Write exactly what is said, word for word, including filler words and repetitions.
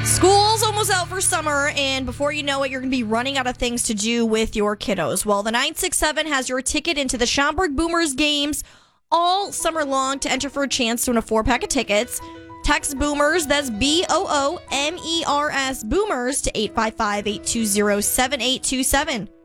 School's almost out for summer, and before you know it, you're going to be running out of things to do with your kiddos. Well, the nine six seven has your ticket into the Schaumburg Boomers games all summer long to enter for a chance to win a four-pack of tickets. Text Boomers, that's B O O M E R S, Boomers, to eight five five, eight two zero, seven eight two seven.